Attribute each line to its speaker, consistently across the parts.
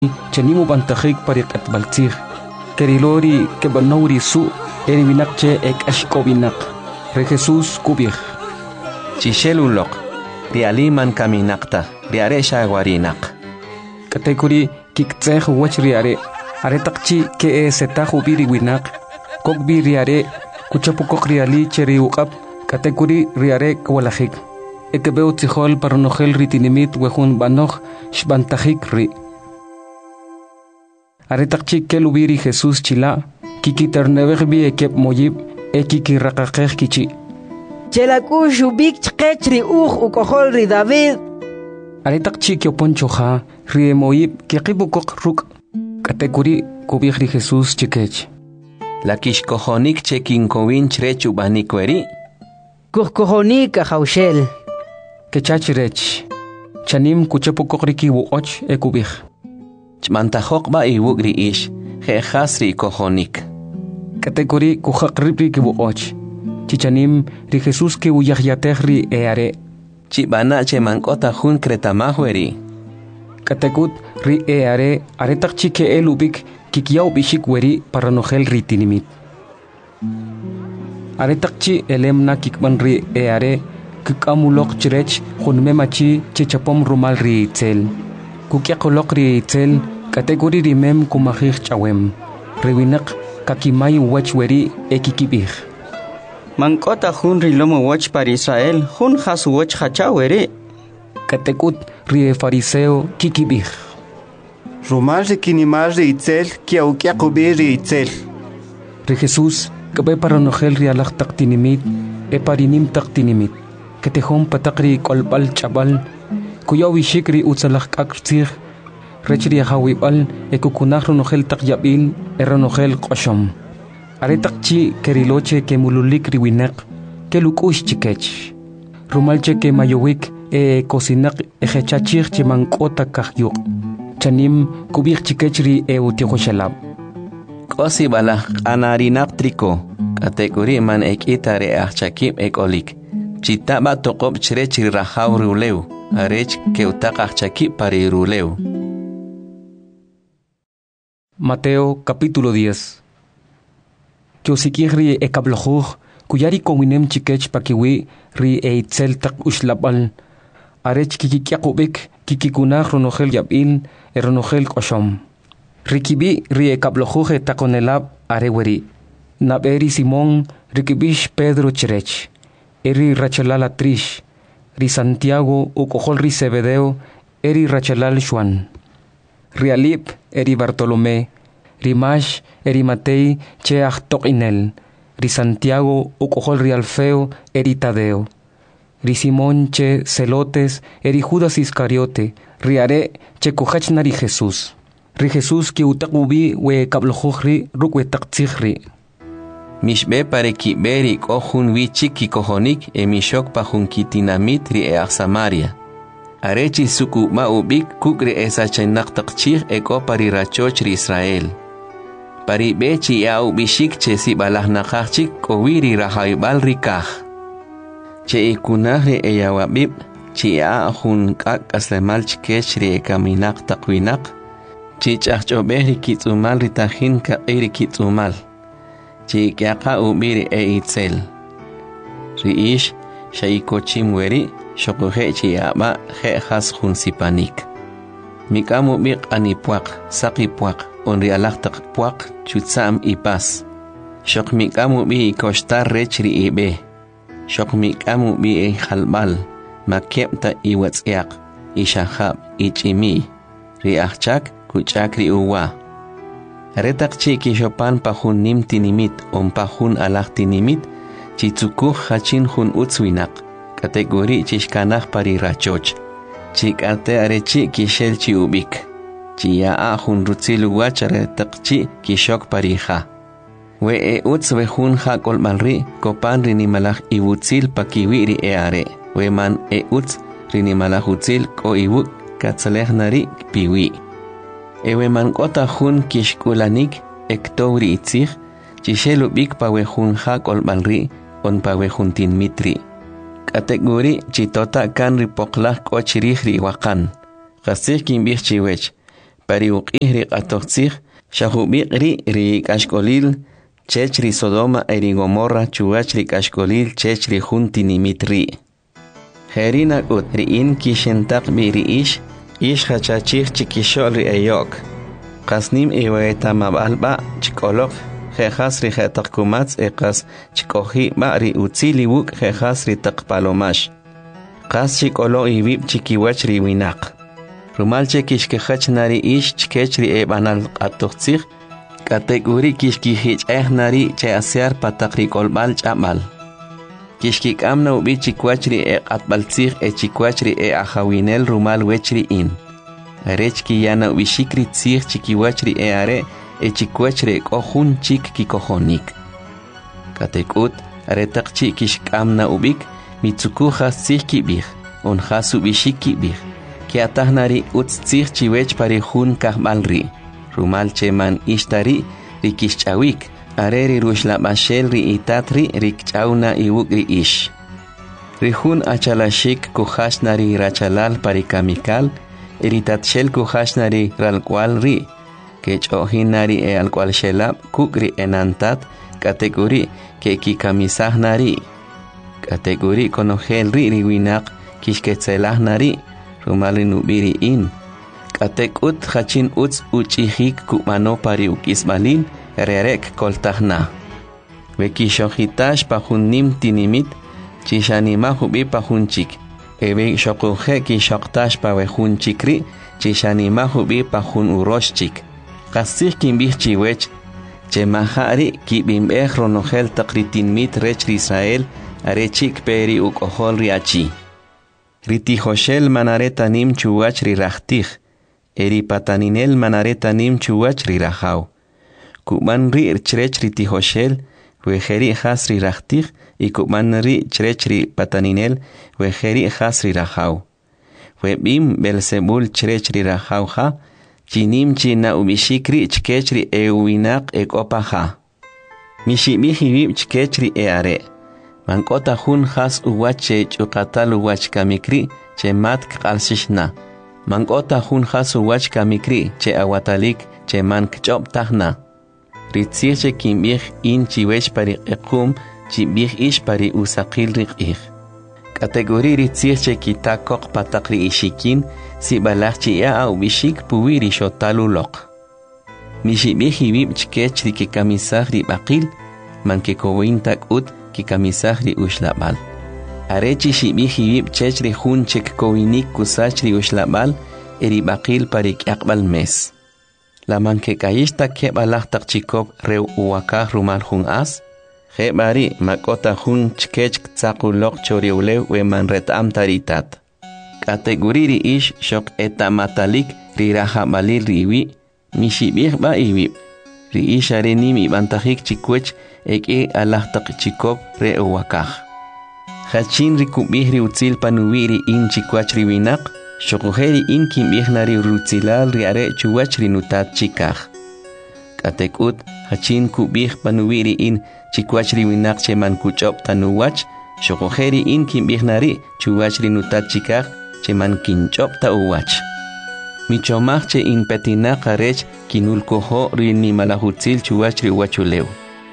Speaker 1: chanimu bantajik pariq atbaltzig. Kerilori kebanori su erivinakche ek ashkovinak. Re Jesús kubij.
Speaker 2: Chishelulok. Rialiman kaminakta. Riare shagwarinak.
Speaker 1: Katekuri kiktzeh wach riare. Aretakchi ke e setahu biri winak. Kokbi riare. Kuchapukok riali cheri uqap. Katekuri riare kwalajik. Ekebeu tijol paronogel ritinimit wejun banoj shbantajik ri. Aretakchi ke lubiri Jesús chila. Kiki ternebegbi ekep moyib. Kiki rakakej kichi.
Speaker 3: Chelakush ubik chqechri ukohol ri David.
Speaker 1: Aretakchi kioponchoja. Rie moyib kikibukok ruk. Katekuri kubij ri Jesús chikech.
Speaker 2: La kishkohonik chekinkovin chrechu banikweri.
Speaker 3: Kuhkohonik ajaushel.
Speaker 1: Kechachirech. Chanim kuchapukok wuoch ekubij.
Speaker 2: Chmantajok ba iwugri ish. Jehasri kohonik.
Speaker 1: Katekuri kujakribri wuoch. Chichanim ri Jesús que uyahyatehri eare.
Speaker 2: Chibana chemankota jun kretamahweri.
Speaker 1: Katekut ri eare aretakchi ke elubik kikiau bishik weri paranogel ritinimit. Aretakchi elemna kikman ri eare kikamulok chirech junmemachi chichapom rumal ri itzel. Kukiakolok ri itzel katekuri rimem kumajij chawem. Rewinak kakimay wach weri ekikibij.
Speaker 4: Mankota jun rilomo wach para Israel jun hasu wach hachawere.
Speaker 1: Katekut rie fariseo kikibij.
Speaker 5: Rumal kinimal ri itzel kiaukiakubi ri itzel.
Speaker 1: Ri Jesús kabe paranogel ri alaj taktinimit parinim taktinimit. Ketejom patakri kolbal chabal kuyaw ishikri utsalaj kakzig. Rechri hawibal kukunaj ronogel takyabil ronogel qoshom. Aretakchi keriloche ke mululik riwinek ke lukush chikech. Rumalche ke mayowik kosinak ejechachig chimankota kahyuk. Chanim kubik chikechri utikhoshalab.
Speaker 2: Kosi bala anarinak triko. Katekuri man ekitare achakib ekolik. Chitaba tokob chirechri rahaw ruleu. Arech ke utak achakib pari ruleu.
Speaker 1: Mateo capítulo 10. Chosikiri ekablojuj kuyari kowinem chikech pakiwi ri eitzel tak ushlabal. Arech kikikiakubik kikikunaj ronogel yabil ronogel koshom. Rikibi ri ekablojuj takonelab areweri. Naberi Simón rikibish Pedro chirech. Eri rachalal atrish. Ri Santiago ukohol ri Zebedeo eri rachalal Juan. Rialip eri Bartolomé. Rimash eri Matei che achtokinel. Ri Santiago ukohol ri Alfeo eri Tadeo. Ri Simón che Celotes eri Judas Iscariote. Riare che kuhachna ri Jesús. Ri Jesús ki utakubi we kablojuj rukwe taktzigri.
Speaker 2: Mishbe pare kiberi kohun wichik kikohonik mishok pahun kitinamit ri Samaria. Arechi suku ma ubik kukri esa chenak takchig eko pari rachoch ri Israel. Pari bechi ya ubishik che si balah nakachik kowiri rahaibal rikah. Che ikunah ri eyawabib chi ya ahun kak aslemal chikech ri ekaminak takwinak. Chi chachobeh ri kitzumal ri tahin ka iri kitzumal. Chi kiaka ubiri itzel. Ri ish shaikochim weri shokohe chi aba has hun sipanik. Mikamu bik anipuak, sakipuak, onri alaktak puak, chutsam ipas. Shok mikamu bi kostar rechri ibe. Shok mikamu bi halbal, makepta iwatsiak, ishahab, ichimi. Ri achak, kuchakri uwa. Retak chiki shopan pahun nim tinimit, pahun alak tinimit, chitsukuh hachin hun utswinak. Kategori chishkanah pari rachoch. Chik arte arechi kishel chi ubik. Chia ahun rutsilu wachare takchi kishok parija. We uts we hun ha kolmalri kopan rinimalach iwutsil pakiwiri are. We man uts rinimalach utsil ko iwuk katsaleh nari piwi. Ewe man kota hun kishkulanik ektovri itzig. Chishel ubik pa we hun ha kolmalri on pa we hun tin mitri. Kategori chitota kan ripoklah ko chirihri wakan. Kasih kimbih chiwech. pari uqihri qatoqtsij shahubiqri ri kashkolil chechri Sodoma eri Gomorra chuachri kashkolil chechri juntinimitri. Herina ut riin kishentak biri ish hachachich chikishol ri eyok. Qasnim iweta mabalba chikolok jejas ri jetaqkumats eqas chikohi ba ri utzili wuk jejas ri taqpalomash. Qas chikolo ibib chikiwach ri winaq. Rumal chekishkehach nari ish chkech ri ebanal qatoqtsij kategori kishkihich nari che asear patakri kolbal chamal. Kishkik amna ubi chikwachri atbaltzig chikwachri ahawinel rumal wechri in. Arechki yana ubi shikri tzig chikiwachri are chikwachri kohun chik kikohonik. Katekut aretakchi kishk amna ubik mitsukuja tzig kibig onjas ubi shikibig. Kiatahnari utz tzig chiwech parihun kahbalri. Rumal cheman ishtari rikishchawik. Areri rushla bashel ri itatri rikchauna iwukri ish. Rihun achalashik kuhashnari rachalal parikamikal, eritatshel kuhashnari ralkwal ri, kechohinari alkwal shelab kukri enantat, kategori ke kikamisahnari. Kategori konogel ri riwinak kishketselahnari, rumali nubiri in. Katekut hachin uts uchihik kumano pari ukisbalin, Rerek koltahna. Vekishojitash pahunim tinimit, chishanima hubi pahunchik. Ebe shokuhe kishoktash pavehunchikri, chishanima hubi pahun uroshchik. Kasih kimbih chiwech, chemahari kibimbeh ronogel takritinmit rech Israel, arechik peri ukohol riachi. Ritihoshel manaretanim chuwach rirachtig, eri pataninel manaretanim chuwach rirahau. Kuman ri chrech ritihoshel, wejeri hasri rachtig, y kuman ri chrechri pataninel, wejeri hasri rachau. Webim Belzebul chrechri rachau ha, chinim china ubishikri chkechri euinak ekopaha. Mishibihibib chkechri eare. Mankota hun has uwache chukatal uwach kamikri, che mat kalsishna. Mankota hun has uwach kamikri, che awatalik, che mank chop tahna. Ritzirche kimbih in chiwech pari ekum, chibih ish pari usakil rikih. Kategori ritzirche kitakok patakri ishikin, si balachchi ya au bishik puwiri shotalulok. Mishibih hibib chkech ri kikamisah ri bakil, man kikowintak ut kikamisah ri ushlabal. Arechi shibih hibib chech ri hun chek kowinik kusach ri ushlabal, eri bakil pari kiakbal mes. La manke kayista ke balachtak chikop reu uwakah rumal hun as, bari makota hun chkech tsakulok choriulew we manretam taritat. Kategoriri ish shok etamatalik riraha balil riwi, mishibih ba iwib. Ri ish arenim ibantajik chikwech eke alachtak chikop reu uwakah. Hachin rikubih riutzil panuwiri in chikwach riwinak, Shokuheri in kimbihnari rutzilal riare chuwachri nutat chikah. Katekut hachin kubih panuwiri in chikwachri winak cheman kuchop tanuwach. Shokuheri in kimbihnari chuwachri nutat chikah cheman kinchop tauwach. Michomach che in petinak arech kinulkoho rini malahutzil chuwachri wachulew.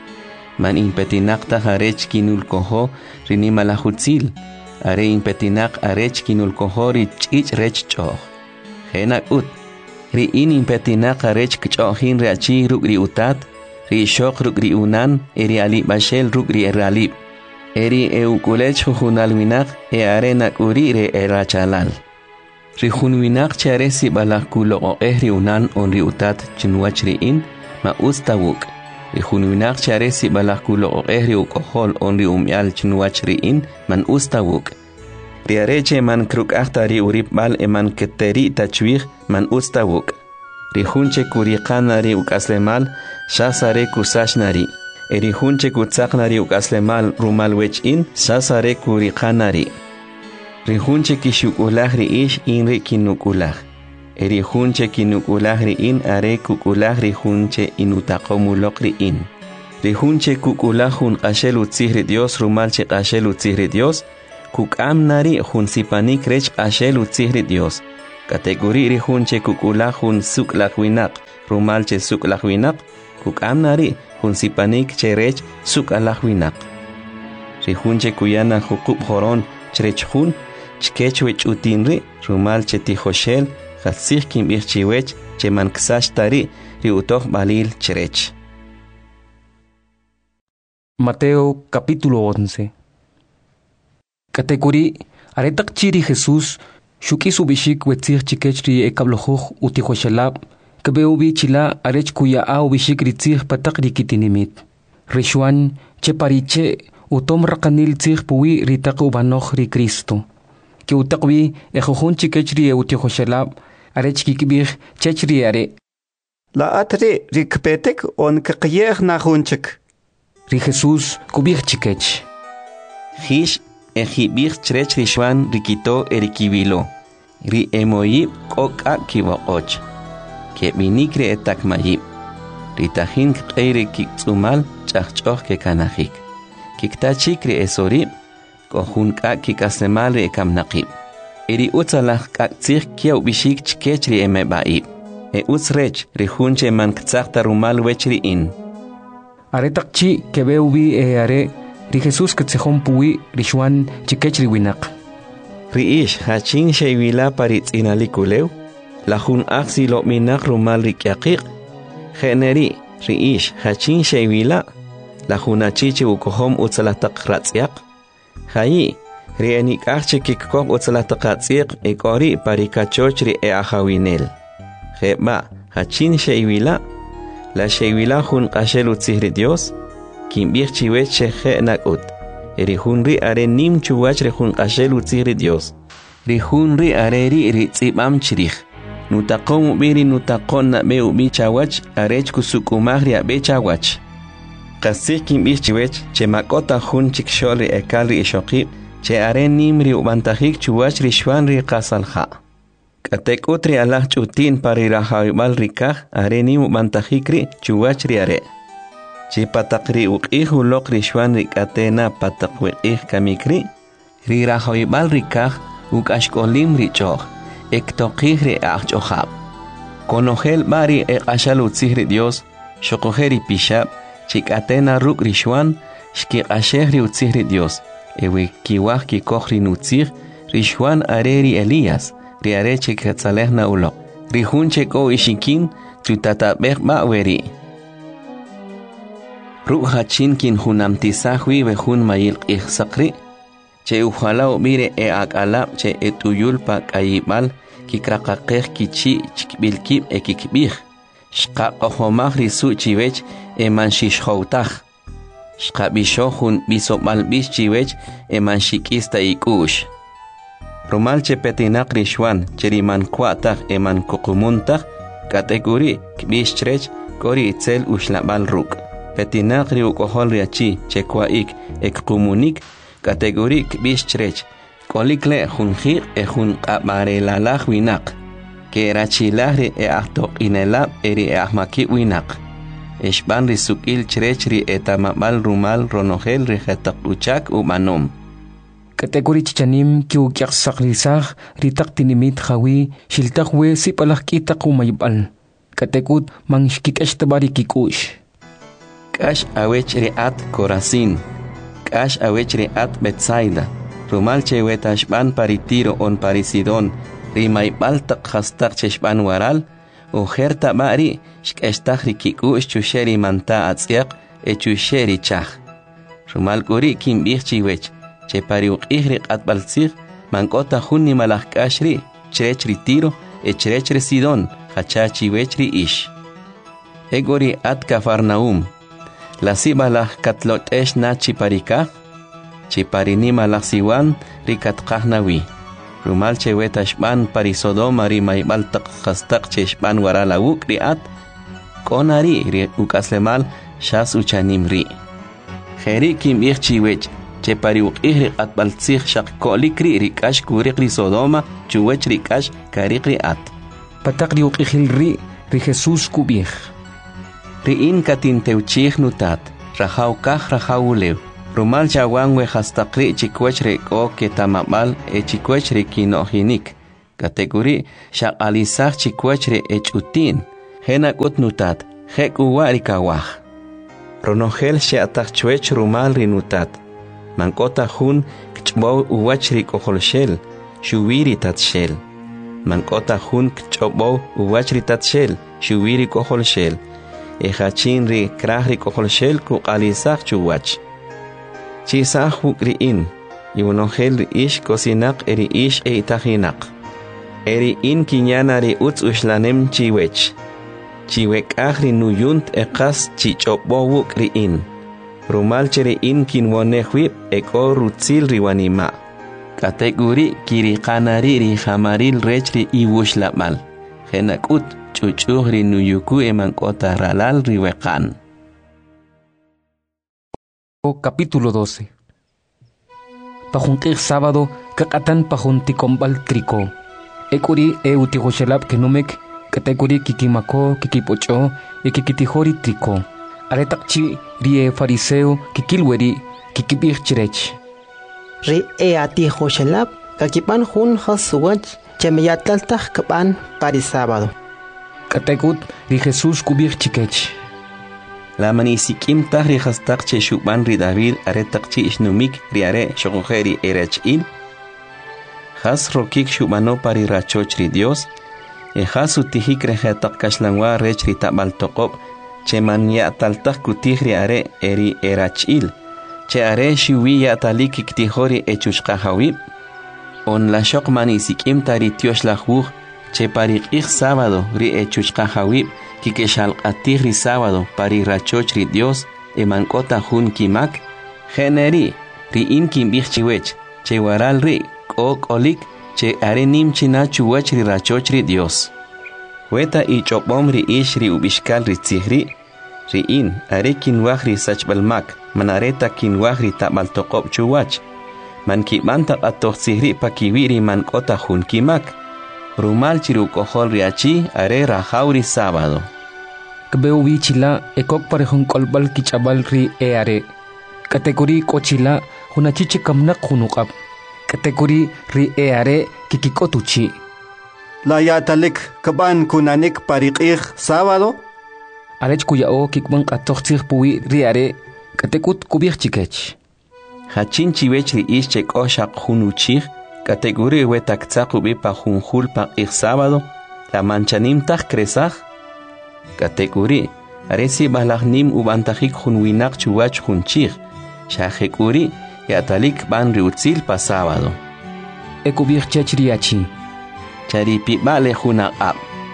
Speaker 2: Man in petinak taharech kinulkoho rini malahutzil. Are impetinak arech kinulkohori chich rech choh. Henak ut. Ri in impetinak arech kchohin reachi rugri utat. Ri shok rugri unan. Eri alib bashel rugri eralib. Eri eukulech hujunal winak. Arenak uri re erachalal. Ri hunwinak charesi balakulo o ehri unan on ri utat chinwach ri in. Ma ustawuk. Ri hunwinak charesi balakulo o ehri ukohol on ri umyal chinwach ri in. Man ustawuk. Riareche man kruk ahtari urip bal eman keteri tachwih man ustawuk. Ri hunche kuriqanari ukaslemal shasare kusashnari. Eri hunche kutsaknari ukaslemal rumal wech in shasare kuriqanari. Ri hunche kishukulah ri ish in ri kinukulah. Eri hunche kinukulah ri in are kukulah ri hunche inutaqomulok ri in. Ri hunche kukulah hun qashel utzihri Dios rumal che qashel utzihri Dios. Kukam nari hun sipanik rech qashel utzihri Dios. Kategori ri hun che kukula hun suk lakwinak, rumal che suk lakwinak, kuk amnari hun sipanik che rech suk alakwinak. Ri hun che kuyana hukub horon chrech hun, chkech wech utinri, rumal che tijoshel, khalsih kim irchiwech, che manksash tari, ri utoh balil cherech.
Speaker 1: Mateo capítulo 11. Categorí aretak chiri Jesús shuki subishik wetzir chikechri ekablojuj utijoshalab kebeubi chila arech kuya au bishik ritzir patak rikitinimit. Rishuan che pariche utom rakanil tzir puwi ritak ubanoch ri Cristo. Que utakwi ejojun chikechri utijoshalab arech kikibir chechri are.
Speaker 5: La atre rikpetek on kakyer na hunchik.
Speaker 1: Ri Jesús kubir chikech.
Speaker 2: Hish ejibir chrech rishuan rikito erikibilo. Ri emoyib koka kibokoch. Ke minikre etak mayib. Ritahin kere kiksumal chachchoch ke kanahik. Kiktachikre esorib kohun ka kikasemal re ekamnaqib. Eri utsalach kaktsir kiaw bishik chkech ri emebaib. E utsrech rihunche man ktsakta rumal wechri in.
Speaker 1: Aretak chi kebeubi are ri Jesús katsejón puwi rishuan chikech riwinak.
Speaker 2: Riish hachin sheywila paritz inalikuleu, la jun aksi lo minak rumal rikyakik. Generi riish hachin sheywila, la jun achiche ukohom utsalatak ratsyak. Hayi rienik arche kikkok utsalatak ratsyak ekori parikachochri e ahawinel. Heba hachin sheywila, la sheywila jun kashel utzihri Dios, kimbir chiwech shehe nakut. Rihunri are nim chuwach rihun kashel utzihri Dios. Rihunri are ri tzibam chirich. Nutakon ubiri nutakon na be ubi chawach arech kusukumahri abe chawach. Kasih kimbir chiwech che makota hun chiksholi ekali ishokib che are nim ri ubantahik chuwach rishwan ri kasalha. Katek utri Allah chutin pari rahawibal rikah are nim ubantahikri chuwach ri are. Chi patakri uqihu lok rishwan rikatena patakwiqih kamikri, ri rahoibal rikah ukashkolim richoch, ektoqih ri achchohab. Konogel bari ekashal utzihri Dios, shokoheri pishab, chikatena ruk rishwan, shkikashehri utzihri Dios, ewe kiwah kikohri nutzih, rishwan areri Elías, ri are chikatzalehna ulok, rihun cheko ishikin, chutatabeh ba'weri. Ruhachin kin hunamtisahwi behun mayil ihsakri. Che ujalao mire e akalab che etuyul pa kayibal kikrakakeh kichi chikbilkib e kikbih. Shkaqohomah risu chiwech e manshishhoutah. Shkabishohun bisomalbish chiwech e manshikista ikush. Rumal che petinak rishwan cheriman kwatah e man kukumuntah kategori kbishtrech kori itzel ushlabal ruk. Petinakri ukohol riachi chekwaik ekumunik kategorik bistrech kolikle junjir e jun qabarelalaj winak ke rachilahri e ahtok inelab eri e ahmaki winak eshban risukil chrechri etamabal rumal ronogel rijetak uchak umanom
Speaker 1: Kategori chichanim kiu kiaksaklisaj ritak tinimit jawi shiltak we sipalaj kitak umayibal katekut manshkikeshtabari kikush
Speaker 2: Kash awech riat Corazín, Kash awech riat Betsaida, Rumal chewetashban paritiro on Parisidón, Rimaibal takhastak cheshban waral, Ujerta bari, Shkestak rikikush chusheri manta atziak, chusheri chach. Rumal kuri kim birchiwech, Che pariuk ihrik at balzir, Mankota hunni malach kashri, Chrech ritiro, Chrech residón, Hachachi wechri ish. Egori at Cafarnaum, La sibalah katlot esh na chiparika, chiparinima la siwan rikat kahnawi. Rumal chewetashban parisodoma rimaibal takhastak cheshban warala wuk riat, konari ri ukaslemal shas uchanim ri. Kheri kim irchiwech, chepari ukihri at baltsih shak kolikri rikash kurikri sodoma, chuwech rikash karikri at.
Speaker 1: Patakri ukihilri ri Jesús kubih.
Speaker 2: Riin katin teuchih nutat, rahaw kah rahawulew. Rumal chawan we hastakri chikwech reko ke tamabal e chikwech rikinohinik. Kategori shaqalisaq chikwachre echutin. Henak utnutat. Hek uwari kawah. Ronogel sheataq chwech rumal rinutat. Mankota hun kchbow uwachri koholshel. Shuwiri tatshel. Mankota hun kchbow uwachri tatshel. Shuwiri koholshel. Ejachin ri krahri koholshel kuqalisaq chuwach. Chisaq hukriin. Iwonogel ri ish kosinak eri ish eitahinak. Eri in kinyana ri utz ushlanem chiwech. Chiwek ahri nuyunt eqas chichopbowuk riin. Rumal cheriin kinwonehwip eko rutzil riwanima. Kategori kiriqanari ri hamaril rechri iwushlamal. Henakut chuchuh ri nuyuku emankota ralal riweqan.
Speaker 1: Capítulo 12. Pajunqig sábado kakatan pajunticombal trico. Ekuri eutigoshelab kenumek kategori kikimako kikipocho e kikitihori trico. Aretakchi rie fariseo kikilweri kikibir chirech.
Speaker 3: Ri atigoshelab kakipan hun hasuwach chemeyatlaltaj kapan pari sábado.
Speaker 1: Kategut ri Jesús kubir chikech.
Speaker 2: La manisikim tahri hastak che shuban ri David aretakchi ishnumik riare shogojeri erechil. Has rokik shubano pari rachochri Dios. E has utihik rehetak kashlanwa rechri tabal tokop. Che man ya taltak kutihri are eri erachil. Che are shuwi ya talik iktihori echushkahawib. On la shok manisikim tari tiosh la juj. Che pari ik sábado ri echushkahawib. Kikeshal atihri sábado pari rachochri Dios emankota hun kimak generi ri in kimbich chiwech che waral ri ok olik che are nim china chuwech ri rachochri Dios weta I chopom ri ish ri ubishkal ri tzihri ri in are kinwaj ri sachbalmak manareta kinwaj ri tabal tokop chuwach man kibanta atoh tzihri pakiwi ri mankota hun kimak Rumal chiru kohol riachi are rajauri sábado.
Speaker 1: Kbeu bichila ekok parehun kolbal kichabal ri are. Kategori kochila hunachichi kamnak hunukap. Kategori ri are kikikotuchi.
Speaker 5: La yatalik kaban kunanik pariqih sábado.
Speaker 1: Arech kuyao kikban katoxir puwi ri are. Katekut kubir chikech.
Speaker 2: Hachin chiwech ri ischek oshak hunuchih. Kategori wetak tzakubi pa junjul pa ik sábado, la manchanim tak kresaj. Kategori, aresi balagnim ubantajik junwinak chuwach junchig, shahekuri, yatalik ban riutzil pa sábado.
Speaker 1: Ekubir chachriachi.
Speaker 2: Charipi bale junak ab.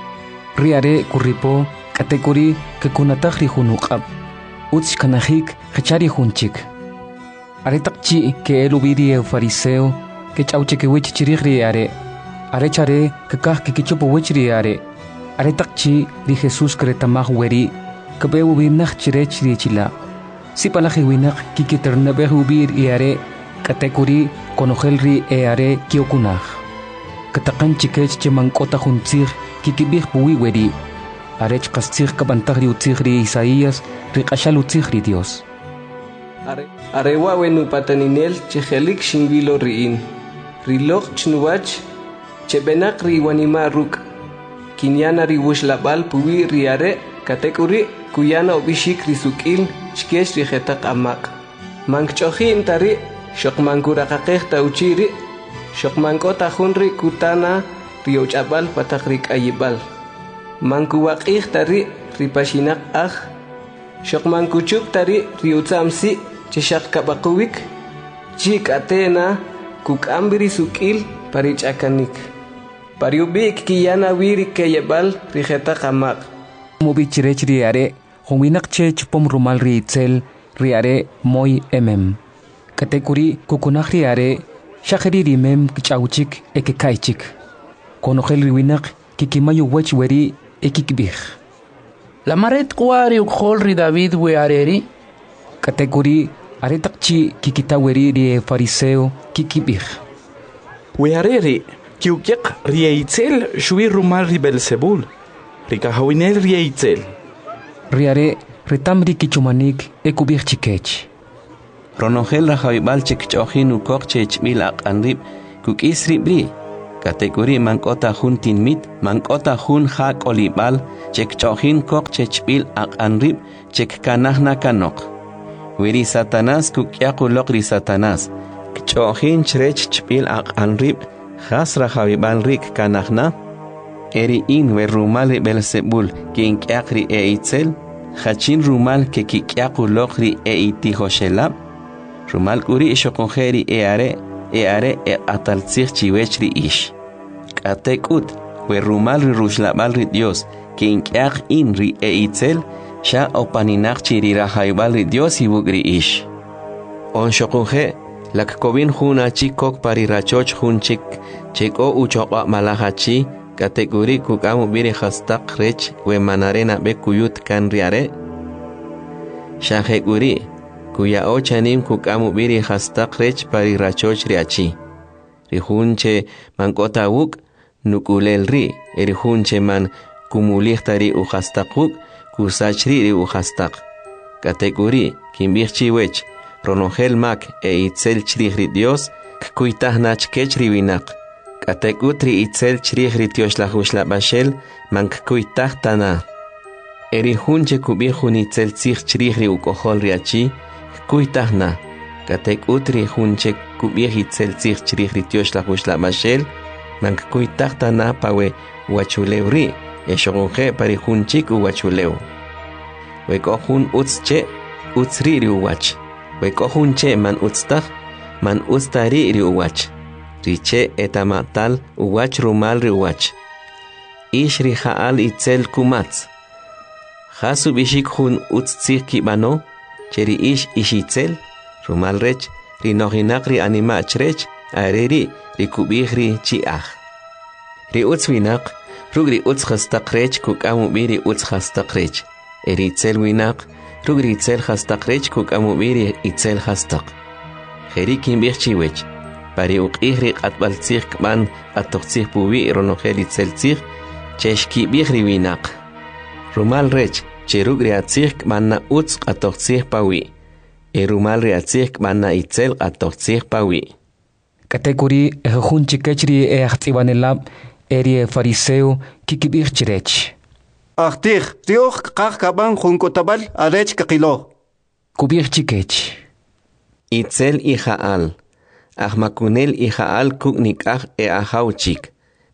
Speaker 1: Riare kuripo, kategori ke kunatajri junuk ab. Utz kanajik, hechari junchik. Aretakchi ke elubiri fariseo, que chauche que wech chirigri are chare que kah que kichupo wechri are takchi di Jesús kretamah weri que be ubinach chirechri chila si palaje winach kikiterna be ubir are kategori konogelri are kiokunach katakan chikech chemankota juntzig kikibih puwi weri arech kastzig kabantagri utzigri Isaías riqashal utzigri Dios
Speaker 6: Arewa wenu pataninel chejelik shingvilo riin Rilok chnuwach, chebenak riwanima ruk. Kinyana riwushlabal puwi riare, kategori kuyana obishik risukil, chkesh rijetak amak. Mankchohi intari, shokmankurakakeh tauchiri, shokmankota hunri kutana riochabal patakrik ayibal. Mankuwakih tari ripashinak ah, shokmankuchuk tari riutamsi, cheshak kabakuwik, chik atena, Kuk ambiri sukil parichakanik. Pariubik kiyana wiri kayebal rijeta kamak.
Speaker 1: Mobi chirech riare, honginak chech pom rumal riitzel, riare moy Kategori kukunak riare, shakeri rimem kichauchik ekekaichik. Konogel riwinak kikimayo wech weri ekikbih.
Speaker 7: La maret kuari ukhol ri David we areri.
Speaker 1: Kategori aretakchi kikitaweri rie fariseo kikibih.
Speaker 8: Weareri, kiukiak rieitzel shui rumal ri Belzebul. Rikahawinel rieitzel.
Speaker 1: Riare retamri kichumanik ekubih chikech.
Speaker 2: Ronogel rajaibal chekchohin ukok chechmilak anrib kukisri bri. Kategori mankota hun tinmit, mankota hun hak olibal, chek chohin kok chechbil ak anrib, chek kanahna kanok. Wiri Satanás kukyakulok ri Satanás, kchohin chrech chbil ak anrib, khasra habibal rik kanahna. Eri in we rumal Belzebul kin kyakri itzel, hachin rumal ke kikyakulok ri itihoshelab. Rumal kuri shokongeri eare ataltzir chiwechri ish. Katekut, we rumal ri rushlabal ri Dios, que inkyak in ri itzel, sha opaninak chirira haibal ri Dios ibugri ish. On shokonge, lak kovin huna chikok pari rachoch hun chik o uchoqa malahachi, kategori kukamu biri hastak rech we manarena be kuyut kan riare. Shaheguri, kuya ochanim kukamu biri hastak rech pari rachoch riachi. Rihunche mankota wuk nukulel ri, erihunche man kumulihtari u hastakuk, kusachri ri u hastak. Kategori, kimbirchi wech, ronogel mak itzel chirihri Dios, kuitahnach kechri winak. Kategutri itzel chirihri tioshla bashel, mank kuitahtana. Erihunche kubihun itzel tzich chirihri u kohol riachi, kuitahna. Kategutri hunche kubih itzel tzich chirihri tioshla bashel, mank kuitahtana pawe wachulewri, eshogonje parihunchik u wachuleu. Wekohun utzche, utzri ri uwach. Wekohunche man utztach, man utztari ri uwach. Riche etamatal uwach rumal ri uwach. Ish ri haal itzel kumatz. Hasu bishik hun utztzich kibano, cheri ish itzel, rumal rech, ri nohinak ri animach rech, areri ri kubih ri chiach. Ri utzwinak, rugri utz hastak rech kukamu biri utz hastak rech. Eri itzel winak, rugri itzel hastak rech kukamu biri itzel hastak. Jerikin birchiwech, pari uqihri qatbaltzich kman atoqtzich pubi ronogel itzel tzich, cheshki bihri winak. Rumal rech, cherugri atzich kmanna utz atoqtzich pawi. Rumal ri atzich kmanna itzel atoqtzich pawi.
Speaker 1: Kategori ehun chikechri ehtibanelab eri fariseo kikibir chirech.
Speaker 5: Achtich, rioch kaban junkotabal arech kakilo.
Speaker 1: Kubir chikech.
Speaker 2: Itzel ijaal. Ahmakunel ijaal kuknikaj ahauchik.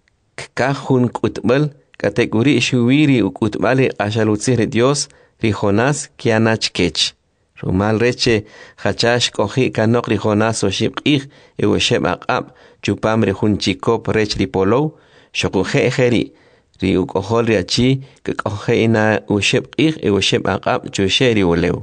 Speaker 2: Kajun kutbal, kategori shuwiri ukutbali ashalutzir Dios, rijonas kianachkech. Rumal reche, hachash kohi kanok rijonas oshibqih, ewesheb aqab, chupam rejunchikop rech ripolow, shokuje ejeri. Ri ukohol riachi, kakohe ina ushibqih, ewesheb aqab, chusheri uleu.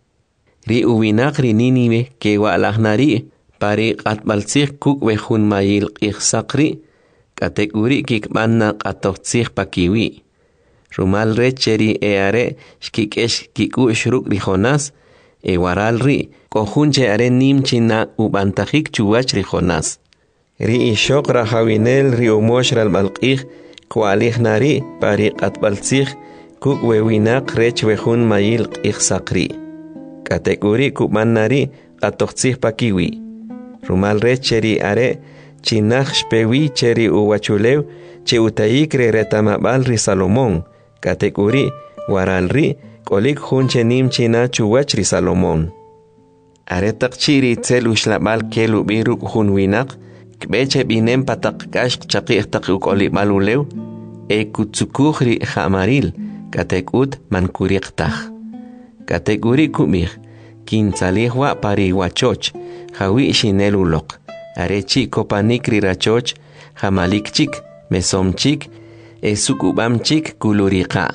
Speaker 2: Ri uwinak ri niniwe, ke walahnari, pari qatbaltzich kukwehun mayil qihsakri, kategori kikmanna qatoqtzich pakiwi. Rumal recheri eare, shkikesh kiku shruk rijonas, waral ri, kohunche are nimchina ubantajik chuwach rijonas. Ri ishok rahawinel ri umosh ralbalqih, kualihnari, pari qatbaltzich, kukwewinak rechwehun mayil qihsakri. Kategori kubannari qatoqtzich pakiwi. Rumal recheri are, chinach shpewi cheri uwachulew, che utayik re retamabal ri Salomón. Kategori waral ri, kolik hunche nimchina chuwach ri Salomón. Aretak chiri itzel ushlabal kelu biruk hun winak, kbeche binem patak kash chakih tak ukolibal ulew, kutsukuh ri hamaril, katekut mankuriqtah. Kategori kumir, kintzalihwa pari wachoch, hawi shinelulok, arechi kopanik ri rachoch, hamalikchik, mesomchik, sukubamchik kuluriqa.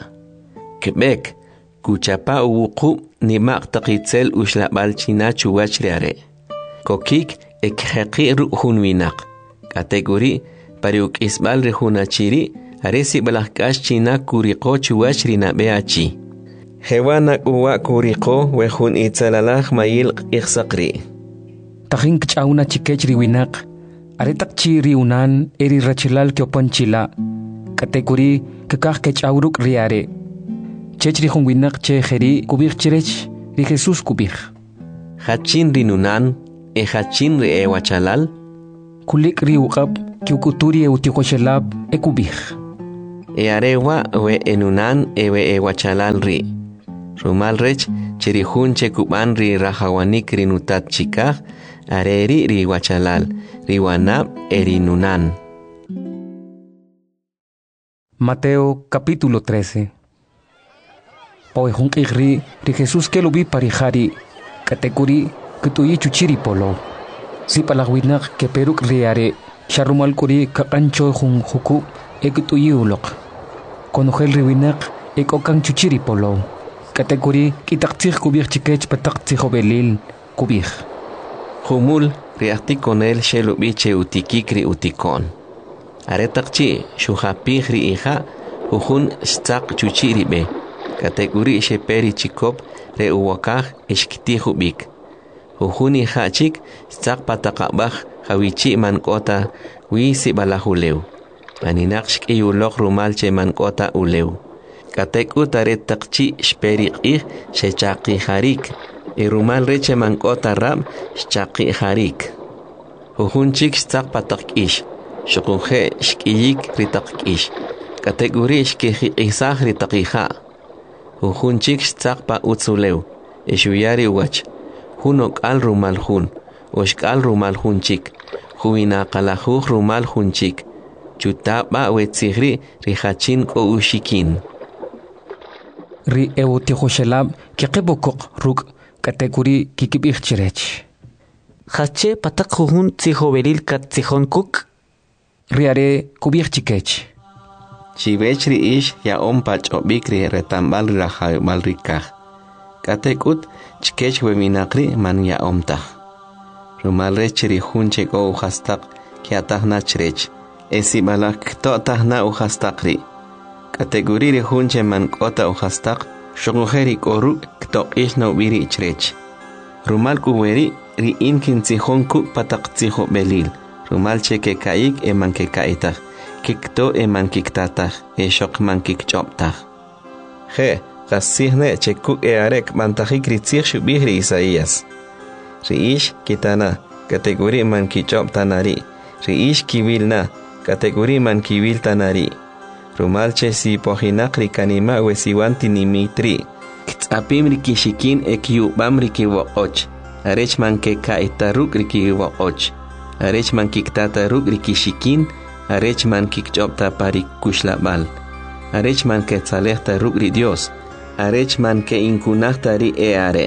Speaker 2: Kbek, kuchapa uwuqub nimaq taqitzel ushlabal china chuwach riare. Kokik ekheqi ruhun winak. Kategori pariuk isbal rehunachiri, aresi balahkash china kuriqo chuwach rinabeachi. Hewanak uwa kuriqo wehun itzalalaj mayil iqsaqri.
Speaker 1: Tahin kchauna chikech riwinak, aretak chi riunan eri rachilal kyopanchila. Kategori kekah kechawruk riare. Chech rihun winak che jeri kubir chirech ri Jesus kubir.
Speaker 2: Hachin rinunan, hachin ri ewachalal.
Speaker 1: kulik ri uqab kiukuturi eutikoxelab ekubij.
Speaker 2: Arewa we enunan ewe ewachalal ri. Rumal rech chirihun chekuban ri rahawanik rinutat chikaj, areri ri wachalal, riwanab erinunan.
Speaker 1: Mateo capítulo 13. Poejun ri Jesús que lo vi parijari, katekuri kutuyi chuchiri polo. Si palagwinak que peruk riare, sharumal kuri kakancho jun huku ekutuyi ulok. Konojel riwinak ekokan chuchiri polo. Katekuri kitaktir kubir chikech pataktir belil kubir.
Speaker 2: Humul riakti con él shelubiche utikikri utikon. Aretakchi shuhapihri hija ujun stak chuchiri be. Kategori sheperi chikop re uwakaj ishkitihubik. Ujun hija chik stak patakabaj hawichi mankota wisi balahuleu. Maninakshk iyulok rumalche mankota uleu. Katekut aretakchi shperi shechaki harik. Irumal reche mankota rab shchaki harik. Ujun chik stak patakish. Shukunje shkiyik ritakish. Kategori shkiji isaj ritakija. Ujun chik stak pa utzuleu. Ishuyari wach. Hunok al rumal hun. Oshkal rumal hun chik. Huina kalajuj rumal hun chik. Chutaba wetzigri rihachin ko ushikin.
Speaker 1: Ri eutikoxelab kikibokok ruk kategori kikibij chirech.
Speaker 3: Hache patak jujun tzihobelil kat tzihon kuk.
Speaker 1: Riare kubij chikech.
Speaker 2: Chivechri ish ya ompach obikri retambal rahaymal rikaj. Katekut chikech weminakri man ya omtaj. Rumal rechri hunchek o uhastak kiatajna chrech. Esibalak totajna uhastakri. Kategori hunche man kota uhastak. Shogujeri koru ktok ish no biri chrech. Rumal kuweri ri inkin tzihon kuk patak tziho belil. Rumal cheke kaik eman ke kaitaj. Kikto eman kiktataj. Shok man kikchoptaj. Je, gasihne chekuk arek mantajik ritzih shubihri Isaías. Riish kitana, kategori man kichop tanari. Riish kivilna, kategori man kivil tanari. Rumalche si pojinak rikanima wesiwanti nimitri. Ktsapim rikishikin ekyubam rikiwoch. Arech man ke kaitaruk rikiwoch. Arech man kiktataruk rikishikin. Arech man kikchopta parik kushlabal. Arech man ke tzalehtaruk ri Dios. Arech man ke inkunakta ri eare.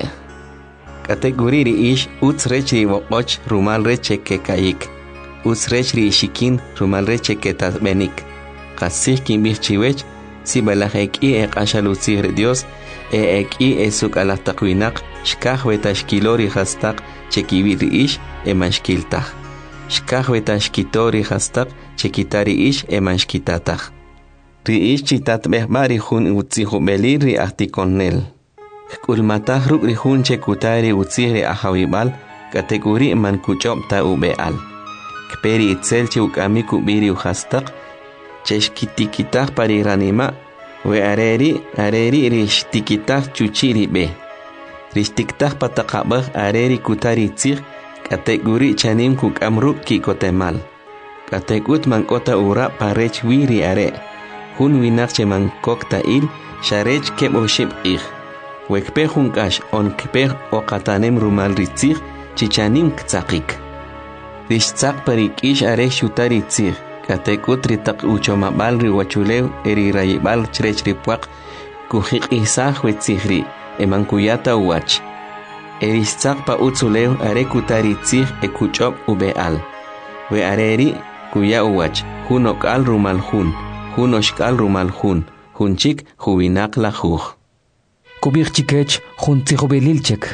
Speaker 2: Kategori ri ish utzrech ri woch rumal reche ke kaik. Utzrech ri shikin rumal reche ke tatbenik. Kasih kimbih chiwech si balaheki ashalutzir Dios eki esuk alahtakwinak shkaj wetashkilori hastak chekibiri ish emanshkiltaj. Shkaj wetashkitori hastak chekitari ish emanshkitataj. Ri ish chitatbeh bari jun utzihubelir ri ahtikonnel. Kulmataj ruk ri jun chekutari utziri ahawibal kategori man kuchopta ubeal. Kperi itzel chukami kubiri uhastak cheshkitikitaj pariranima we areri rishtikitaj chuchiri be. Rishtiktaj patakabaj areri kutari tzig kategori chanim kukamruk kikotemal. Kategut mankota ura parech wiri are. Hun winakche mankokta il sharech kebo shib ig. Wekpe hunkash on kpe okatanem rumal ritzig chichanim ktsakik. Rishtzak parik ish are shutari tzig. Katekut ritak uchomabal riwachulew eri rayibal chrech ripuak kujik isaj wetzigri emankuyata uwach. Erishtzak pa utzulew are kutari tzig ekuchop ubeal. We areri kuya uwach hunokal rumal hun, hunoshkal rumal hun, hunchik huinak la juj.
Speaker 1: Kubir chikech jun tzihobelilchek.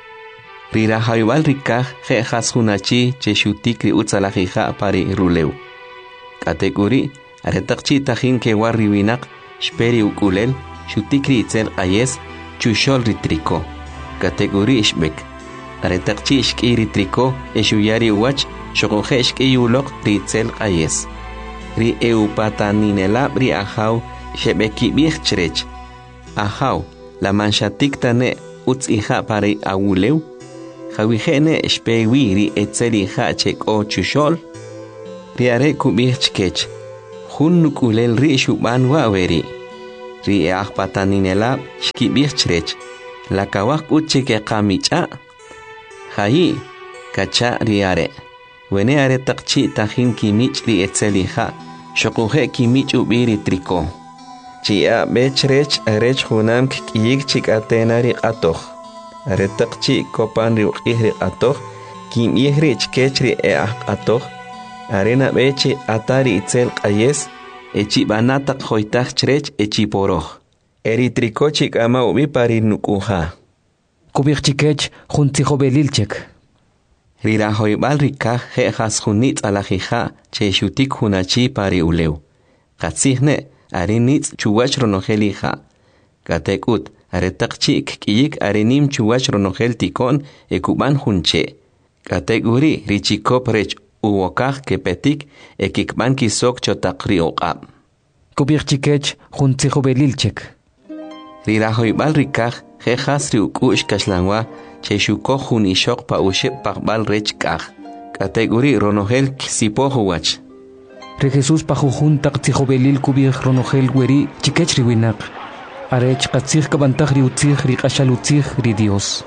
Speaker 2: Rirahayibal rikaj jejas hunachi cheshutikri utzalajija pari rulew. Kategori aretakchi tajin ke warri winak shperi ukulel shutikri itzel ayes chushol ritriko. Kategori ishbek aretakchi ishki ritriko eshuyari uwach shogoje ishki ulok ritzel ayes. Ri eupataninelab ri ahaw shebeki bich chrech. Ahaw la manshatik tane utz ija pari awulew. Jawijene shpewi ri etzeli ha chek o chushol. riare kubih chkech hun nukulel ri shuban wa weri ri pataninelab shkibih chrech la kawak uchike qamicha hayi kacha riare wene are taqchi tajin kimich ri etzeliha shokuhe kimich ubiri triko chia bechrech arech hunam kiyik chikatenari atoh are taqchi kopan ri uqihri atoh kim yehrich kechri atoh arena beche atari itzel qayes echi banata khoitach chrech echi poroh eri triko chikama ubi pari nukuha
Speaker 1: kubich chikech juntijo belilchek
Speaker 2: Rira hoibal rika he has hunit alajija che shutik hunachi pari uleu. Katsihne arinit chuwach ronojelija. Katekut aretakchi kiyik arinim chuwach ronojel tikon ekuban hunche. Kateguri richikop rech uwokaj kepetik ekikban kisok chotakri oqab.
Speaker 1: Kubich chikech juntijo belilchek.
Speaker 2: Rira hoibal rika he has riukush kashlangwa che shuko hunishok pa uship pakbal rech kaj. Kateguri ronojel kisipohuwach.
Speaker 1: Re Jesús pajujun taqtijo belil kubich ronojel weri chikech riwinak. Arech qatzij kabantaj riutzij riqashalutzij ri Dios.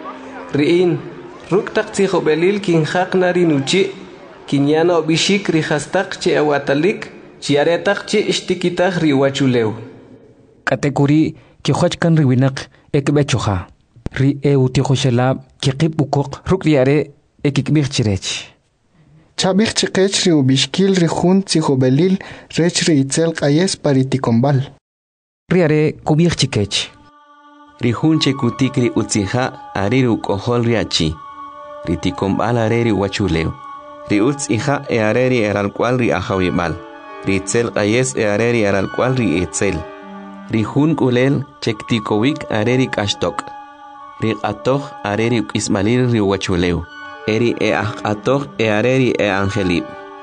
Speaker 6: Riin, ruk taqtijo belil kinjaqna rinuchi, kinyana obishik rihastak che awatalik, chiaretak che ishtikitaj riwachuleu.
Speaker 1: Kateguri kihuachkan riwinak ekbechoja. Ri eutijoshelab kikib ukok ruk riare ekikbich chirech.
Speaker 9: Chabich chikech ri ubishkil ri jun tzijobelil rech ri itzel qayes paritikombal.
Speaker 1: Riare kubich chikech.
Speaker 2: Ri jun chekutik ri utzija ari ri ukohol riachi. Ri tikombal are ri wachuleu. Ri utzija e are ri eralcual ri ajawibal. Ri itzel qayes e are ri eralcual ri itzel. Ri jun kulel chektikowik are ri kashtok. Ri atoh are ri ukismalil ri wachuleu. Eri atoh areri angelib.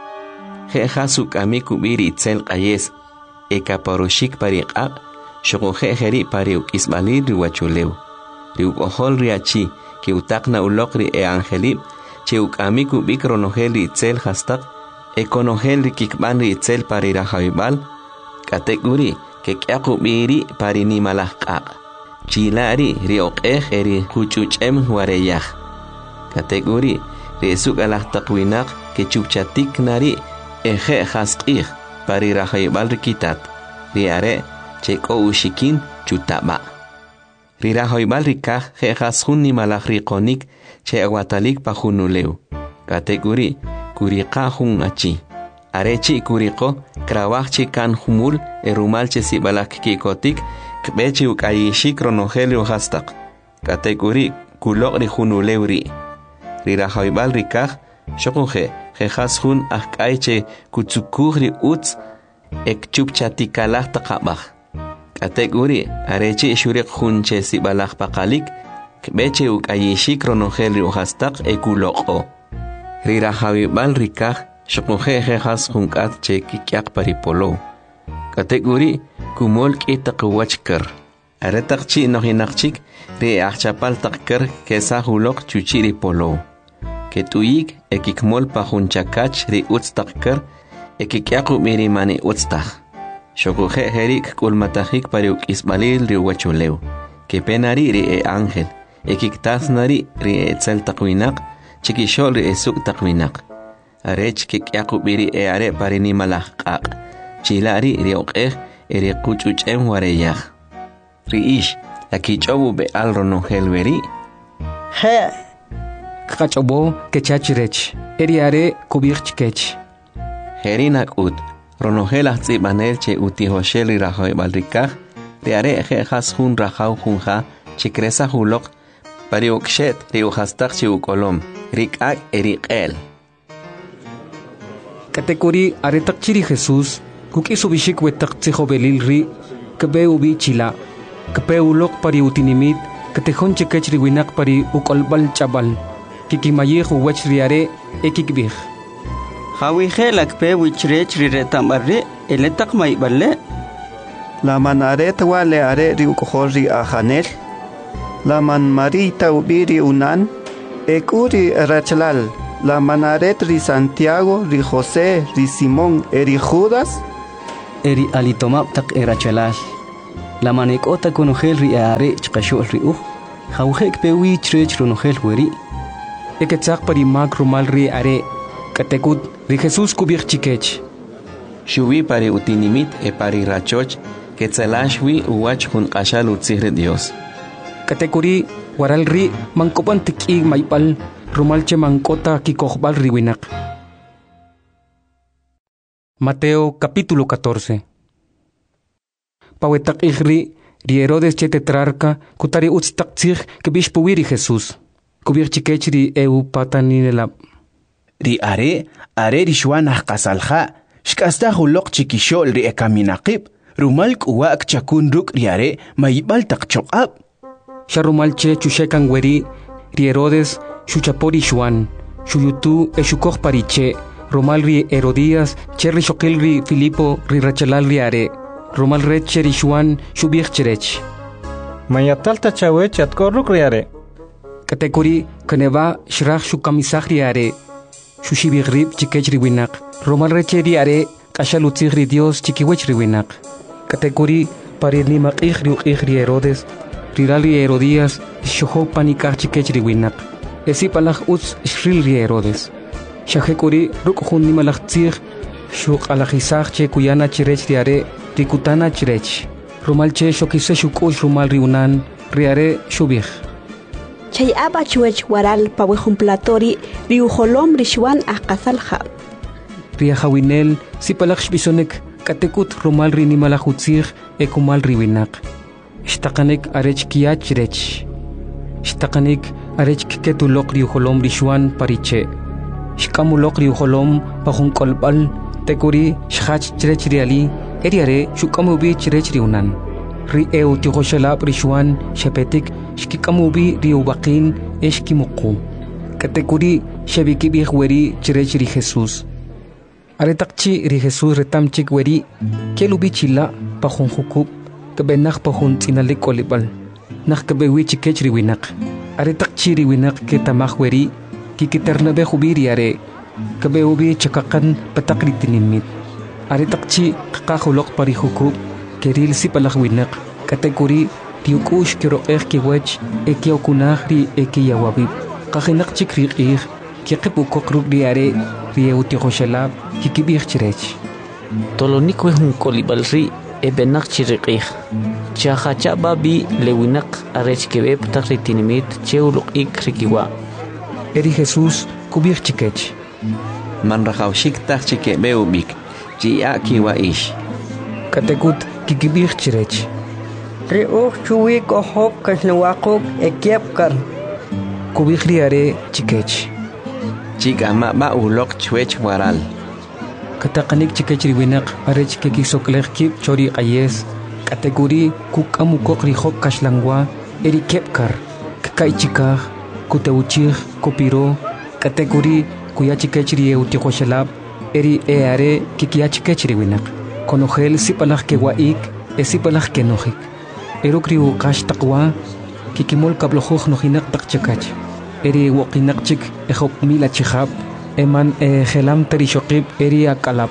Speaker 2: Jehasuk amiku biri itzel qayes. Ekaparoshik pariqab. Shogoje jeri pariuk ismalil riwachuleu. Riuk ohol riachi. Ki utakna ulokri angelib. Cheuk amiku bikronogel itzel hastak. Ekonogel rikikban itzel parirahawibal. Kateguri kekiaku biri parinimalahqaq. Chilari riokej eri kuchuchem wareyaj. Kategori resuk alahtakwinaq ke chupchatik nari eje hasqij parirahayibal rikitat riare cheko ushikin chutaba rirahoybal rikaj je hasjun nimalaj riqonik che aguatalik pajunuleu. Kategori kuriqa jun achi arechi kuriqo krawajchi kan humul erumalche sibalak kikotik kbechi ukayishik ronogelio hastaq. Kategori kuloqri junuleu Rirahoybal rikaj, shokunje, jejas jun ajkaiche kutsukugri utz, ek chupchatikalaj taqabaj. Kategori, areche shurik junche sibalaj pakalik, kbeche ukayishik ronogel riuhastak ekuloko. Rirahoybal rikaj, shokunje jejas junkat che kikyak paripolo. Kategori, kumol kitakwachkar. Aretakchi nohinakchik, re achapal takkar kesahulok chuchiri polo. Ketuyik ekikmol pajunchakach ri utztakkar ekikyaku mirimani utztak. Shokuje herik kulmatajik pariuk ismalil ri wachuleu. Kepenari ri ángel. Ekiktasnari ri etzel takwinak. Chikishol ri esuk takwinak. Arech kikyaku miri are parinimalajqaq. Chilari ri okej eri kuchuchem wareyaj. Riish akichobu be al ronogel weri.
Speaker 4: He.
Speaker 1: Kachobo kechachirech. Eriare kubich chikech.
Speaker 2: Herinak ut. Ronogel ahzibanel che utihoshel rirahoybal rikaj. Riare jejas jun rajau junja. Chikresa hulok. Pariukshet riuhastak chiukolom. Rikak eriqel.
Speaker 1: Kategori aretak chiri Jesús. Kukisubishik wetak tzijobelil ri. Kebeubi chila. Kepeulok pari utinimit, ketejon chekech riwinak pari ukolbal chabal, kikimayej uwech riare ekikbij.
Speaker 4: Hawije lakpe wichrech riretambarre, eletak maiballe.
Speaker 5: La manaret wale are riukohori ajanel. La man marita ubiri unan, ekuri rachlal, la manaret ri Santiago, ri José, ri Simón, eri Judas?
Speaker 10: Eri alitomap tak erachalash. La manekota konogel ri are chqashol ri Jauhek pewi chrech ronogel weri.
Speaker 1: Eketzak pari mag rumal ri are. Katekut ri Jesús kubir chikech.
Speaker 2: Shuwi pari utinimit pari rachoch. Ketzalashwi uwach hun qashal utzihre Dios.
Speaker 1: Katekuri waral ri mangkopan tikig maipal rumalche mangkota kikohbal riwinak. Mateo capítulo 14. Pawetak ihri ri Herodes che tetrarca kutari utztaktzig kebish puwiri Jesús. Kubir chikech ri eu pataninelab.
Speaker 11: Ri are ri shwanah qasalha shkasta hulok chikishol ri ekaminaqib rumal kuwa chakun ruk ri are maibal takchokab.
Speaker 1: Sharumalche chushekan weri ri Herodes shuchapori shwan shuyutu eshukoj pariche romal ri Herodías cherri shokil ri Filipo ri rachalal ri are romal reche ri shwan shubich cherech
Speaker 12: mayatalta chawech atkorruk ri are
Speaker 1: katekuri kaneva shrach shukamisach ri are shushibigrib chikech ri winak romal reche ri are kashalutzig ri Dios chikiwech ri winak katekuri parirni maqih ri uqih ri Herodes rirali Herodías shoho panikach chikech ri winak esi palach utz shril ri Herodes shahekuri rukhun ni malach tzig shuk alajisach che kuyana chirech ri are rikutana chirech rumal che shokise shukush rumal ri unan ri are shubich
Speaker 13: chay aba chuech waral pawejun platori ri ujolom ri shwan aqasalha
Speaker 1: ri hawinel si palach bisonek katekut rumal ri ni malach utzig ekumal ri winak Shtakanik arech kiach rech. Shtakanik arech ketulok ri ujolom ri shwan pariche. Shkamulok ri ujolom pahun kolbal tekuri shach chrech ri ali eriare shukamubi chrech ri unan. Ri eu tihoshalab ri shwan shepetik shkikamubi ri ubaqin eshkimuku. Katekuri shabikibih weri chrech ri Jesús. Aretakchi ri Jesús retamchik weri kelubi chila pahun hukub. Kebenak pahun tinalik kolibal nak kebewi chikech riwinak aretak chiri winak ke tamak weri kikitarnabe khubiri are kebeubi chakakan patakri tinimit aretak chi kakahulok pari hukub keril si palak winak kategori tiukush kiro kiwech ekiokunah ri ekiyawabib kahinak chikri kiqip ukokruk ri are ri eutihoshalab kikibih chirech
Speaker 3: tolonik wehun kolibal ri ebenak chiriqih chahacha babi lewinak arech kebeb takritinimit cheuluk ikrikiwa
Speaker 1: eri Jesús kubir chikech
Speaker 2: man rahawshik tak chikebeubik chia kiwa ish
Speaker 1: katekut kikibir chirech
Speaker 14: ri chuwi kohok kasnawakuk ekiapkar
Speaker 1: kubir riare chikech
Speaker 2: chikama ba ulok chwech waral
Speaker 1: Katakanik chikech riwinak arech kekisoklech kip chori qayes kategori kukamukok rihok kashlangwa eri kepkar kakaichikah kuteuchih kopiro kategori kuyachikech rieu tihoshalab eri eare kikiachikech riwinak konogel sipalach kewaik esipalach kenojik erokriu kash takwa kikimol kablojuj nojinak takchakach eri wokinakchik ejop mila chihab eman gelam terishokib eri akalap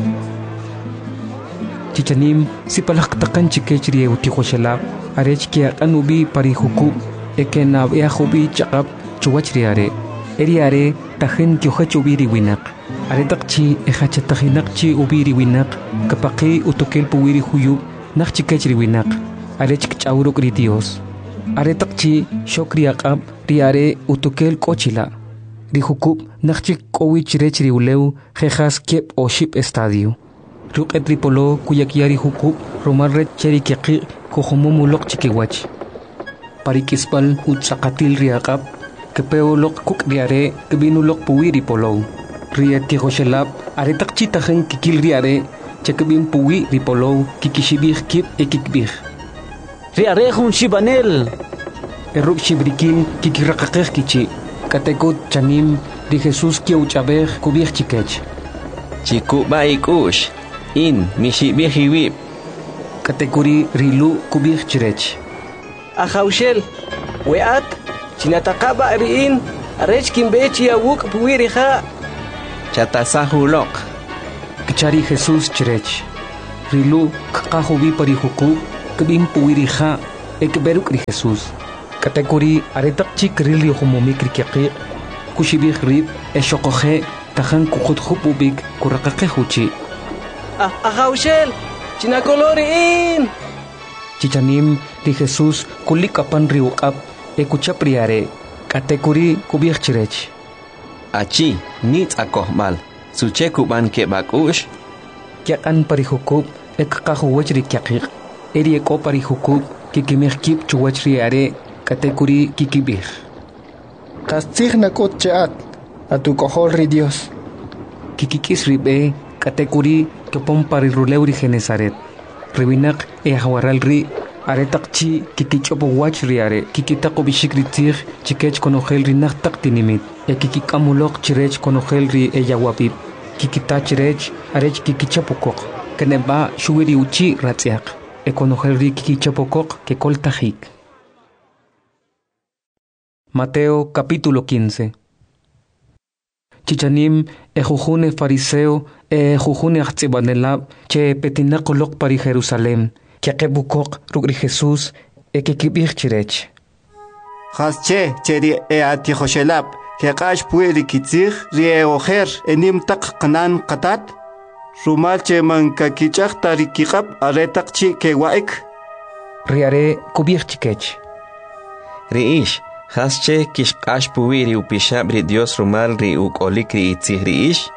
Speaker 1: chichanim sipalak takan chikech ri utihoshalab arech kia anubi pari hukub ekenab yahubi chakap chuwach ri are eri are tahin kyohach ubiri winak are takchi echachatahinakchi ubiri winak kapaki utokel puwiri huyub nak chikech ri winak arech kchauruk ri Dios are takchi shokri akab ri are utokel kochila ri hukub nakchik kowich rech ri uleu jejas kep o ship estadio ruk etripolo kuyakiari hukub romar rech cheri kiqi kohomumulok chikiwach parikispal utsakatil ri akab kepeolok kuk riare kebinulok puwiri polo ri etihoshalab are takchi tahen kikil riare chekebin puwi ri polo kikishibih kip ekikbih
Speaker 3: ri are hun shibanel
Speaker 1: eruk shibrikin kikirakakeh kichi katekut chanim di Jesús kiauchabeh kubih chikech
Speaker 2: chiku baikush in mishibihiwib
Speaker 1: katekuri rilu kubih chirech
Speaker 6: Ahaushel weat chinataqaba riin arech kimbechi awuk puwirija.
Speaker 2: Chatasahulok.
Speaker 1: Kichari Jesús chirech. Rilu kakahubi parihuku kebim puwirija ekberukri Jesús. Katekuri aretak chik rili humomikri kiaqi. Kushibih rib eshokoje tajan kukutjupubik kurakake huchi.
Speaker 6: Ajaushel, chinakoloriin.
Speaker 1: Chichanim di Jesús kulikapan riukap ekuchapriare. Katekuri kubih chirech.
Speaker 2: Achi nit akohmal. Suche kuban ke bakush.
Speaker 1: Kiakan parihukub ekakahuwachri kiaqi. Eri eko parihukub kikimihkip chuwachriare. Katekuri kikibih.
Speaker 9: Kastigna kotcheat a tu cojolri Dios.
Speaker 1: Kikikis ribe katekuri kepom pariruleuri Genesaret. Ribinak ahawaralri aretakchi kikichopo wachriare kikitako bishikritir chikech konohelri naktak tinimit. Kikikamulok chirech konohelri yawapip. Kikitachirech arech kikichapokok. Keneba shuwiri uchi ratziak. Konohelri kikichapokok kekoltajik. Mateo capítulo 15. Chichanim ejujune fariseo ejujune achtsibanelab che petinakolok pari Jerusalem kiakebukok rugri Jesús ekikibich chirech.
Speaker 5: Hasche cheri atihoshelab kekash pueri kitzig rieojer enim tak kanan katat rumal che man kakichak tarikikab aretak chi kewaik
Speaker 1: riare kubich chikech.
Speaker 2: Riish Hasche kishqash puwiri upishabri Dios rumal ri ukolikri itzihri ish.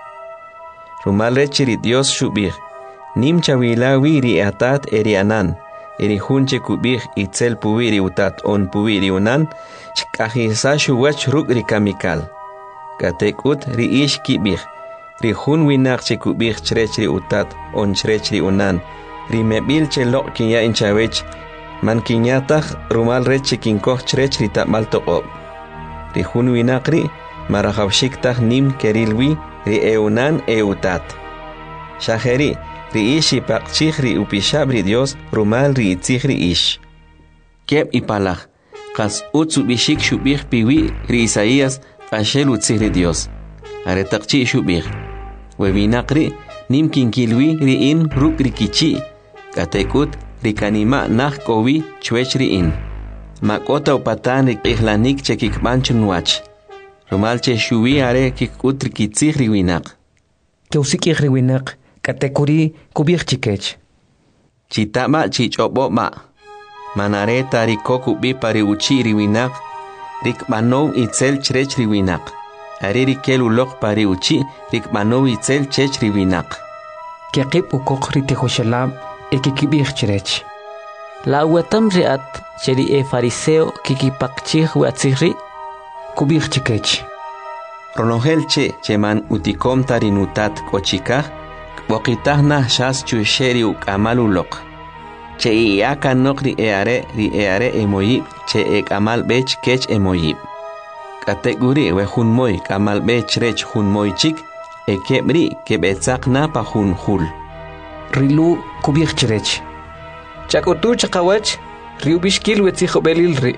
Speaker 2: Rumal rechiri Dios shubir. Nim chawilawi ri atat erianan. Eri hunche kubir itzel puwiri utat on puwiri unan. Chkahisa shuwach ruk ri kamikal. Katekut ri ish kibir. Ri hun winak che kubir chrechri utat on chrechri unan. Ri mebil che lok kinya inchawech. Man kinyatag rumal reche kinkoh chrech rita maltoqob. Ri hun winakri marahawshiktag nim kerilwi ri eunan eutat. Shaheri ri ishi paqchih ri upishabri Dios rumal ri itzihri ish. Keb ipalag qas utsu bishik shubih piwi ri Isaías ashel utzihri Dios. Aretaqchi shubih. Webinakri nim kinkilwi ri in ruk ri kichi. Katekut rikanima nah kowi chwechri in. Makota upatan rik ihlanik che kikbanchun wach. Rumal che shuwi are kikutri kitzih riwinak.
Speaker 1: Keusik riwinak katekuri kubih chikech.
Speaker 2: Chitama chichobo ma. Manare tarikoku bi pari uchi riwinak. Rik manov itzel chrech riwinak. Are rikelu lok pari uchi rik manov itzel chech riwinak.
Speaker 1: Kiakip ukok ritehoshalab ekikibih chirech.
Speaker 3: La watam riat cheri fariseo kikipakchih watzihri
Speaker 1: kubih chikech.
Speaker 2: Ronogel che man utikom tarinutat kochikah bokitah nah shas chusheri ukamalulok. Che iaka nokri eare emoyib che ekamal bech kech emoyib. Kateguri we hunmoy kamal bech rech hunmoy chik ekebri kebetzak na pa hunhul.
Speaker 1: Rilu kubih chirech.
Speaker 6: Chakotu chakawach riu bishkil wetzijo belilri.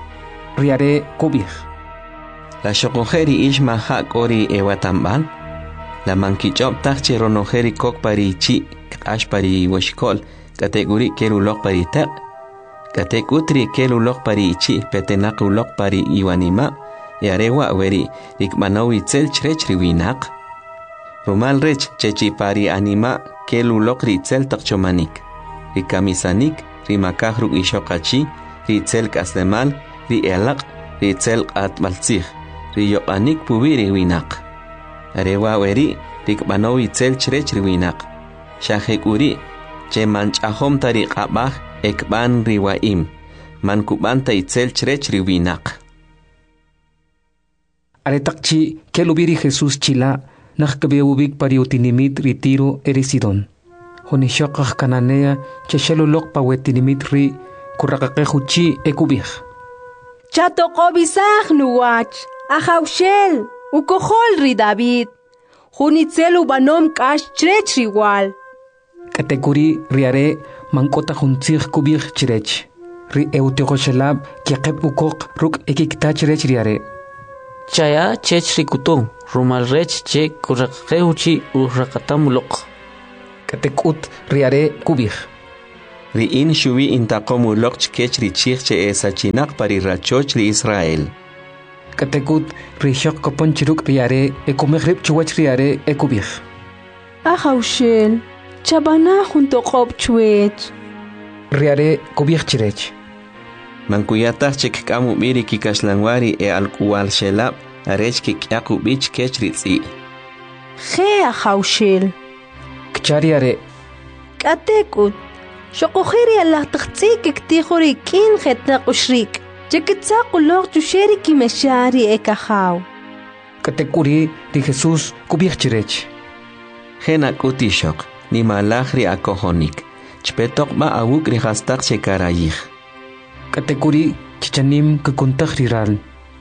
Speaker 1: Riare kubih.
Speaker 2: La shokojeri ish mahak ori ewatambal. La mankichop tachi ronojeri kok pari chi ash pari washkol. Kateguri kelulok pari tak. Katekutri kelulok pari chi petenakulok pari iwanima. Yarewa weri rikmanawi tzel chrech riwinak. Rumal rech chechi pari anima kelulok ritzel takchomanik. Rikamisanik rimakahru ishokachi ritzel kasdemal ri elak ritzel atmaltzih riyokanik pubiri winak. Arewa weri rikmanawi tzel chrech riwinak. Shahekuri che manchahom tariqabah ekban riwaim. Mankubanta itzel chrech riwinak.
Speaker 1: Aretakchi kelubiri Jesús chila nakkabeubik pariutinimit ritiro erisidon. Honishokah kananea cheshelulok pawetinimit ri kurakakahuchi ekubih.
Speaker 13: Chatokobisah nuwach ahaushel ukohol ri David. Hunitzelu banom kash chrech riwal.
Speaker 1: Kateguri riare mankota huntzih kubih chirech. Ri eutegoshelab kiaqeb ukok ruk ekiktach rech riare.
Speaker 3: chaya chech rikutu rumal rech che kuraqeuchi uraqatamuloq
Speaker 1: katekut riare kubij
Speaker 2: riin shuvi intaqomuloq chkech richich che esachinaq pari rachoch li Israel
Speaker 1: katekut rishok kopon chiruk riare ekumejrib chuwach riare ekubij
Speaker 13: Ahaushel chabana junto qob chuech
Speaker 1: riare kubij chirech
Speaker 2: mankuyataq chikkamu miri kikashlanwari alkuwal shelab arech kikyaku bich kech ritzi
Speaker 13: Ge ahaushel
Speaker 1: kchariare
Speaker 13: katekut shoqojeri alaqtqtsi kiktijori kin jetnaq ushrik chekitsaqulok chusheri kimeshari ekajaw
Speaker 1: katekuri di Jesús kubij chirech
Speaker 2: Jena kutishok ni malajri akohonik chpetok ma awuk rihastaq chekarayij
Speaker 1: katekuri chichanim kukuntaj riral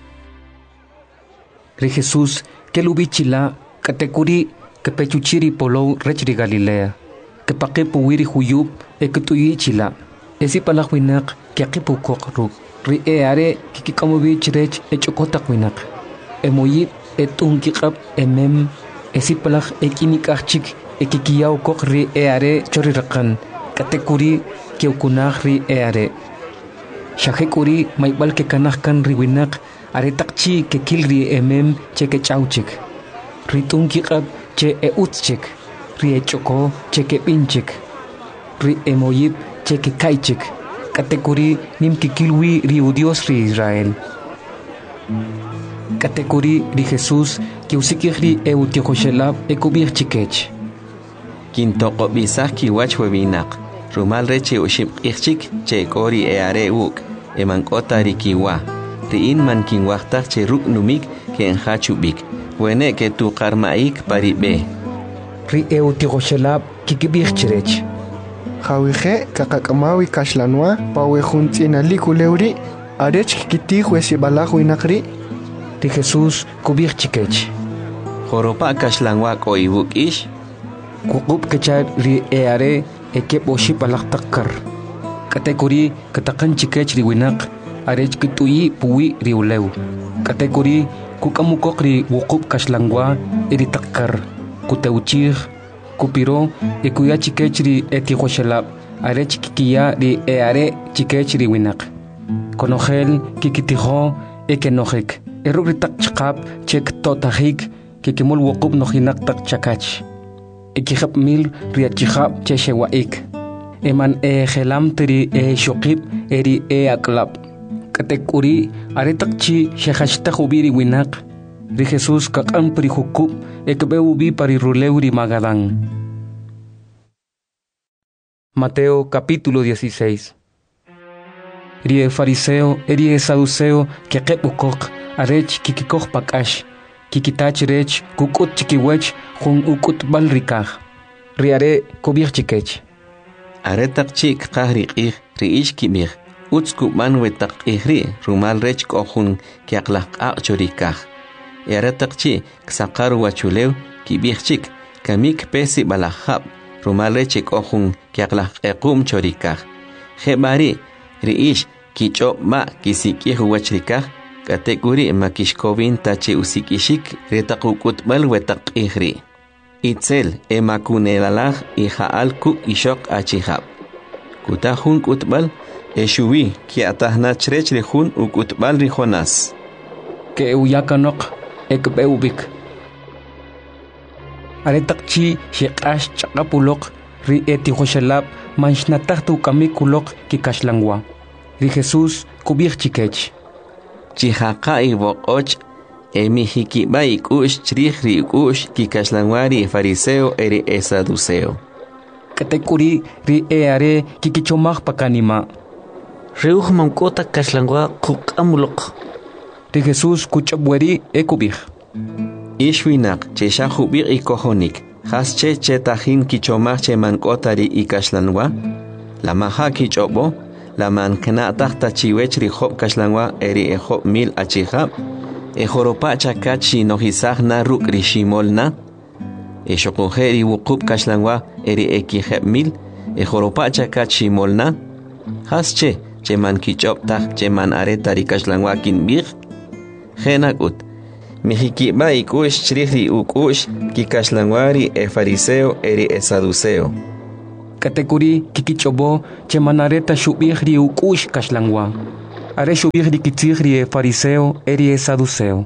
Speaker 1: Ri Jesús kelubichila katekuri kepechuchiri polo rechri Galilea kepaqe puwiri huyub ekutuyi chila esi palajwinak kiaqipukok ruk ri eare kikikamubi chirech echokotaq winak emoyib etunkiqab emem esi palaj ekinikajchik ekikiyawkok ri eare choriraqan katekuri keukunaj ri eare Shahekuri maibal ke kanahkan riwinak aretakchi ke kilri emem che ke chauchik ritun kiqab che eutchik ri echoko che ke pinchik ri emoyib che ke kaichik katekuri nim ke kilwi ri udios ri Israel katekuri ri Jesús ke usikiri eutiochoshelab ekubir chikech
Speaker 2: kintoko bisaq kiwach webinak rumal reche ushib ichik che kori eare uk emankota rikiwa riin man kinwaqtaq che ruk numik ke enhachubik wene ke tu qarmaik paribe
Speaker 1: ri eutiqoshelab kikibij chirech
Speaker 9: Jawije kakakamawi kashlanwa pawe juntzina kuleuri arech kitij wesibalajwinaqri
Speaker 1: ri Jesús kubij chikech
Speaker 2: joropa kashlanwa koibuk ish
Speaker 1: kuqub kechar ri eare ekep oship alaqtaqqar katekuri kataqan chikech riwinaq arech kituyi puwi riulew katekuri kukamukoq ri wuqub kashlangwa iritaqqar kuteuchij kupiro ekuya chikech ri etiqoshelab arech kikiya ri eare chikech riwinaq konojel kikitijo ekenojek erugritaq chqab chek totajik kikimul wuqub nojinaqtaq chakach ekijab mil riachijab cheshewaik eman gelam tiri shokib eri aklab katekuri aretaqchi shehashta hubiri winak ri Jesús kakam pri hukub ekbeubi pari ruleuri magadan Mateo capítulo 16 Ri fariseo eri saduceo kekebukok arech kikikoj pakash kikitach rech kukut chikiwech jun ukut balrikaj riare kubij chikech
Speaker 2: aretaq chik qahri qih riish kimij utsku manwetaq ihri rumal rech kohun kiaqlaq chorikaj aretaq chi ksaqar wachulew kibij chik kamik pesi balajab rumal rech kohun kiaqlaq equm chorikaj jebari riish kich'ob ma kisikij wachrikaj katekuri makishkovin tache usikishik retaqukutbal wetaq ihri itzel emakunelalaj ijaal ku ishok achihab kutahun kutbal eshuwi kiatajnachrech rejun ukutbal rijonas
Speaker 1: ke uyakanoq ekbeubik aretaqchi shiqash chaqapuloq ri etijoshelab manchnatajtu kamikuloq kikashlangwa ri Jesús kubij chikech
Speaker 2: chihaqa iboqoch emihikiba ikush chrihri ikush kikashlanwari fariseo eri saduceo
Speaker 1: katekuri ri eare kikichomaj pakanima
Speaker 3: reuj mankota kashlangwa quqamuloq
Speaker 1: ri Jesús kuch'abweri ekubij
Speaker 2: ishwinaq cheshajubij ikojonik jasche chetajin kichomaj che mankota ri ikashlanwa la maja kich'obo la mankna'taj tachiwech ri job kashlanwa eri ejob mil achijab ejoropa chakachi nojisajna ruk ri shimolna eshokojeri wuqub kashlanwa eri ekijeb mil ejoropa chakachi molna hasche cheman kich'obtaj cheman areta ri kashlanwa kinbij jenak'ut Mijikiba ikush chirihri ukush kikashlanwari e fariseo eri e saduceo.
Speaker 1: Katekuri kikichobo che manareta shubihri ukush kashlangwa. Are shubihri kitzihri e fariseo eri e saduceo.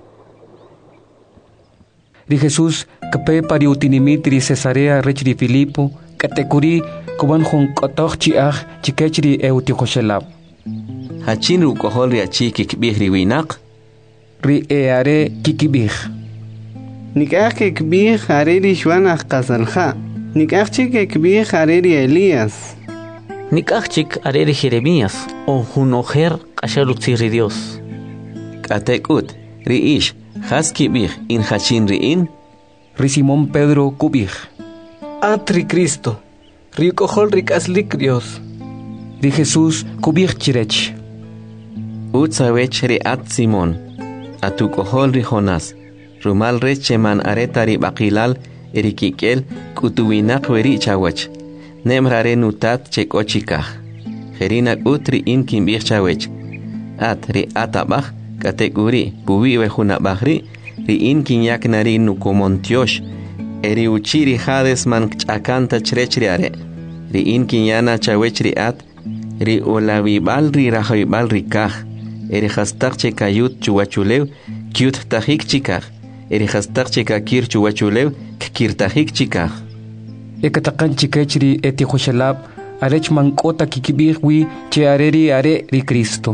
Speaker 1: Ri Jesús kape pari utinimitri Cesarea rechri Filipo katekuri kuban hun kotoch chiach chikechri e utihoshelab.
Speaker 2: Hachin rukohol ri achi kikbihri winak.
Speaker 1: Ri e are kikibih.
Speaker 15: Nikach kikbih are ri shwanach kasalcha. Nikach chik kikbih are ri Elías.
Speaker 3: Nikach chik are ri Jeremías o hun ojer kashalutziri Dios.
Speaker 2: Katekut ri ish has kibih in hachin ri in.
Speaker 1: Ri Simón Pedro kubih.
Speaker 6: Atri Cristo. Ri kohol ri kaslik Dios.
Speaker 1: Ri Jesús kubih chirech.
Speaker 2: Utsawech ri at Simón. Atu kohol ri Jonás. Rumal reche man areta ri bakilal erikikel kutuwinak weri chawech. Nemrare nutat chekochikah. Jerinak utri in kimbih chawech. At ri atabach kateguri puwi wejunabahri ri in kinyak nari nukomontiosh. Eri uchiri hades man chakanta chrechriare. Ri in kinyana chawech ri at. Ri olawibal ri rahoibal ri kah. Eri hastak chekayut chuwachulew kyut tahik chikah. Eri hastak chekakir chuwachulew kikir tahik chikah.
Speaker 1: Ekatakan chikechri eti hoshalab arech mankota kikibihwi che areri are ri Cristo.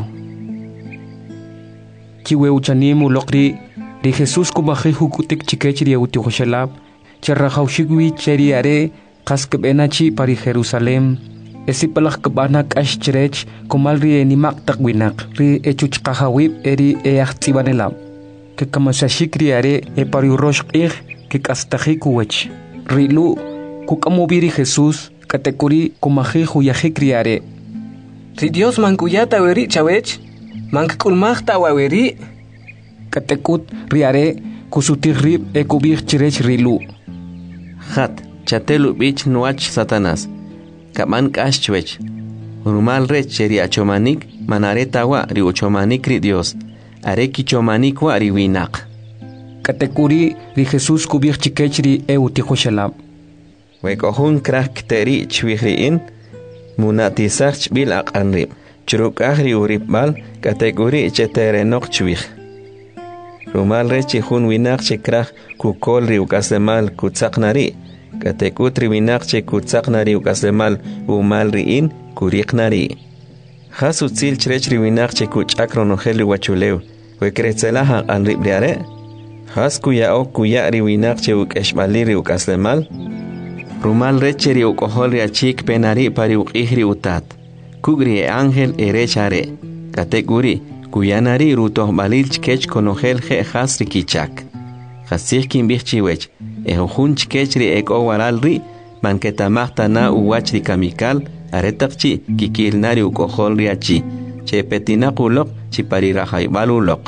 Speaker 1: Kiwe uchanimu lokri ri Jesús kubahi hukutik chikechri uti hoshalab che rahaushigwi cheri are kaskbenachi pari Jerusalem. Esi palak kabana kash chirech kumal ri enimak takwinak ri echuchkahawib eri eachtibanelab. Que kamasashikri are e pari urosh ich que kastahikuwech. Rilu kukamubiri Jesús katekuri kumahi huyahikri are.
Speaker 6: Ri Dios mankuyata weri chawech. Mankakulmachta waweri.
Speaker 1: Katekut ri are kusutirrib e kubih chirech rilu.
Speaker 2: Hat chatelu bich nuach Satanás. Kaman kashchwech. Rumal rech ri achomanik manareta wa ri uchomanik ri Dios. Are kichomanik wa ri winak.
Speaker 1: Katekuri ri Jesús kubih chikechri e utihoshalab.
Speaker 2: Wekohun krak teri chwihriin munatisach bil aqanrib. Churukah ri uribal katekuri cheterenok chwih. Rumal rech hun winak chikrah kukol ri ukasemal kutsaknari. Katekutri winak che kutsaknari ukasemal umal riin kuriknari. Hasu tsil chrechri winak che kuchakronoheli wachulew. Wekretzelaha an ribriare. Has kuya o kuya ri winak che ukeshbaliri ukasemal. Rumal recheri ukoholi achik penari pari ukihri utat. Kugri e ángel erechare. Katekuri kuyanari rutoh balil chkech konohel je hasri kichak. Hasih kimbichiwech. Ehun chkechri eko waralri manketamahta na uwachri kamikal aretakchi kikilnari ukoholri achi che petinakulok chiparirajaibalulok.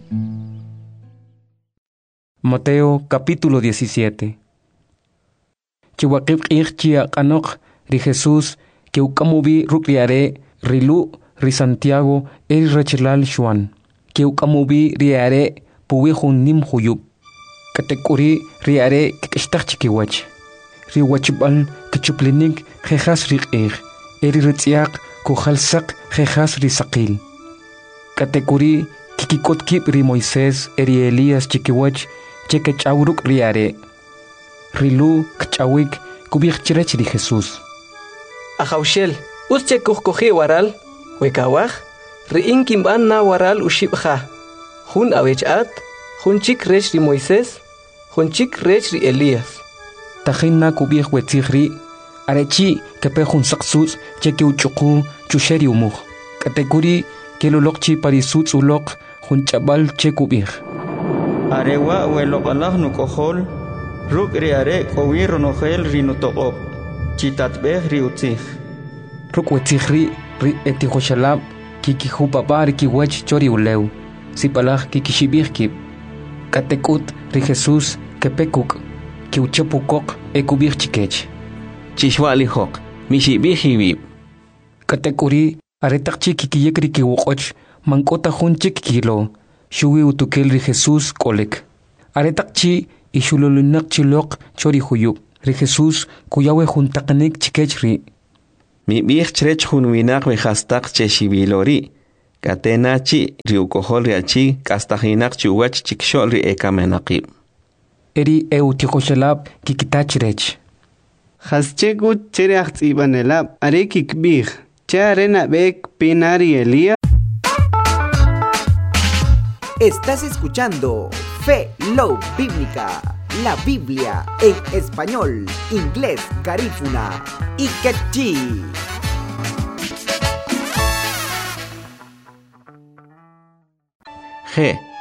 Speaker 1: Mateo capítulo 17. Chiwakib ichia kanok ri Jesús que ukamubi rukriare rilu ri Santiago eri rechelal shuan que ukamubi riare puwihun nim huyub. Katekuri riare kikishtachkiwach. Riwachbal kichuplinik jejas riqir. Eri ritziak kujalsak jejas risaqil. Katekuri kikikotkip ri Moisés eri Elías chikiwach chekechawruk riare. Rilu kchawik kubik chirech ri Jesús.
Speaker 6: Ajaushel, usche kuhkohi waral, wekawaj, riin kimban na waral ushibja. Hun awechat, hun chik rech ri Moisés, hun chik rech ri Elías.
Speaker 1: Tajinna kubik wetzigri, arechi kepe hun saksus cheke uchuku chusheri umuj. Katekuri kelolokchi parisutz ulok hun chabal che kubik.
Speaker 4: Arewa welok nukohol, ruk riare kowi ronogel rinutokop. Chitatbeh riutzig.
Speaker 1: Ruk wetzigri ri etihoshalab kikihu papar kiwech chori uleu. Sipalaj kikishibihkib. Katekut ri Jesús kepekuk kiuchepukok ekubih chikech.
Speaker 2: Chishwalihok mishibihibib.
Speaker 1: Katekuri aretakchi kikiyekri kiwokoch mankota hun chik kilo. Shuwi utukel ri Jesús kolek. Aretakchi ishululunak chilok chori huyub. Ri Jesús kuyawe juntakanik chikechri.
Speaker 2: Mi bich chrech junwinak we hastak cheshibilori. Katenachi riukohol riachi kastahinak chuwach chikshol ri ekamenaqib.
Speaker 1: Eri eutihoshelab kikitachrech.
Speaker 15: Haschegut chereacht ibanelab arekikbih. Charena bek pinari Elías.
Speaker 16: Estás escuchando Fe Love Bíblica, la Biblia en español, inglés, garífuna y quechí.
Speaker 2: G.